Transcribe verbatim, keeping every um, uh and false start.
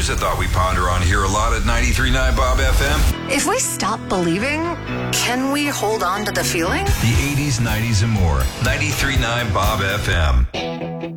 There's a thought we ponder on here a lot at ninety-three point nine Bob F M. If we stop believing, can we hold on to the feeling? The eighties, nineties, and more. ninety-three point nine Bob F M.